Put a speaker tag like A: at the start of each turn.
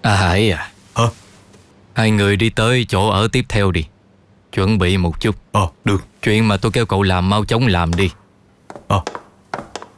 A: Hải à.
B: Hả?
A: Hai người đi tới chỗ ở tiếp theo đi. Chuẩn bị một chút.
B: Được.
A: Chuyện mà tôi kêu cậu làm mau chóng làm đi.